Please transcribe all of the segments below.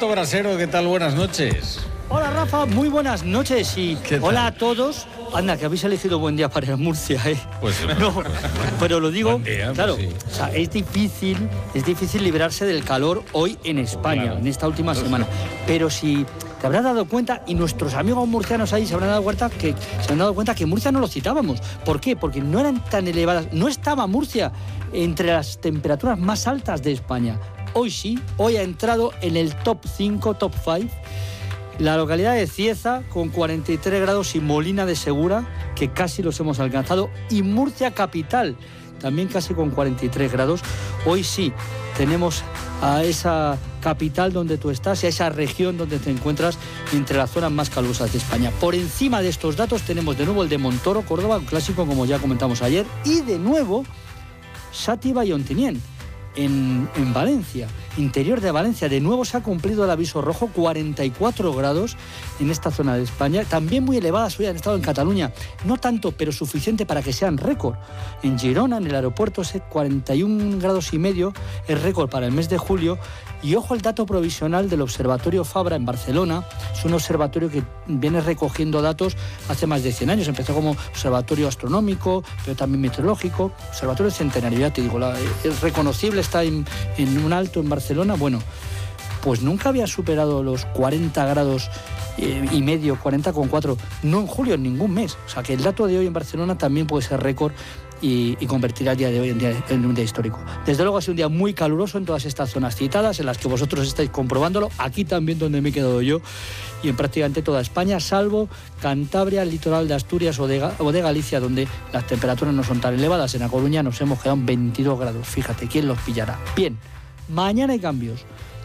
Brasero, ¿qué tal? Buenas noches. Hola Rafa, muy buenas noches y hola a todos. Anda, que habéis elegido buen día para ir a Murcia, ¿eh? Pues no, pero lo digo, día, claro, pues sí. o sea, es difícil librarse del calor hoy en España, claro, en esta última semana. Pero si te habrás dado cuenta, y nuestros amigos murcianos ahí se han dado cuenta que Murcia no lo citábamos. ¿Por qué? Porque no eran tan elevadas, no estaba Murcia entre las temperaturas más altas de España. Hoy sí, hoy ha entrado en el top 5, top 5. La localidad de Cieza con 43 grados y Molina de Segura, que casi los hemos alcanzado, y Murcia capital, también casi con 43 grados. Hoy sí tenemos a esa capital donde tú estás y a esa región donde te encuentras entre las zonas más calurosas de España. Por encima de estos datos tenemos de nuevo el de Montoro, Córdoba, un clásico como ya comentamos ayer, y de nuevo Xàtiva y Ontinyent. En Valencia, interior de Valencia, de nuevo se ha cumplido el aviso rojo, 44 grados en esta zona de España, también muy elevadas hoy han estado en Cataluña, no tanto, pero suficiente para que sean récord. En Girona, en el aeropuerto, 41 grados y medio es récord para el mes de julio. Y ojo el dato provisional del Observatorio Fabra en Barcelona. Es un observatorio que viene recogiendo datos hace más de 100 años. Empezó como observatorio astronómico, pero también meteorológico. Observatorio centenario, ya te digo, es reconocible, está en un alto en Barcelona. Bueno, pues nunca había superado los 40 grados y medio, 40,4, no en julio, en ningún mes. O sea que el dato de hoy en Barcelona también puede ser récord y convertirá el día de hoy en un día histórico. Desde luego ha sido un día muy caluroso en todas estas zonas citadas, en las que vosotros estáis comprobándolo, aquí también donde me he quedado yo, y en prácticamente toda España, salvo Cantabria, el litoral de Asturias o de Galicia, donde las temperaturas no son tan elevadas. En A Coruña nos hemos quedado en 22 grados, fíjate, ¿quién los pillará? Bien, mañana hay cambios,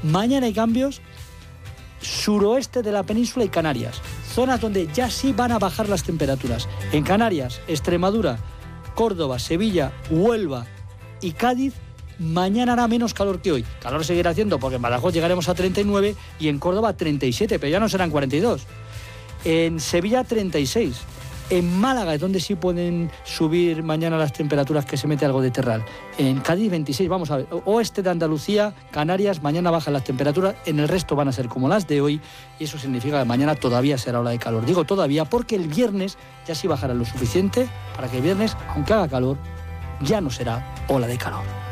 suroeste de la península y Canarias, zonas donde ya sí van a bajar las temperaturas. En Canarias, Extremadura, Córdoba, Sevilla, Huelva y Cádiz, mañana hará menos calor que hoy. Calor seguirá haciendo porque en Badajoz llegaremos a 39 y en Córdoba 37, pero ya no serán 42. En Sevilla 36. En Málaga es donde sí pueden subir mañana las temperaturas, que se mete algo de terral. En Cádiz 26, vamos a ver. Oeste de Andalucía, Canarias, mañana bajan las temperaturas, en el resto van a ser como las de hoy y eso significa que mañana todavía será ola de calor. Digo todavía porque el viernes ya sí bajará lo suficiente para que el viernes, aunque haga calor, ya no será ola de calor.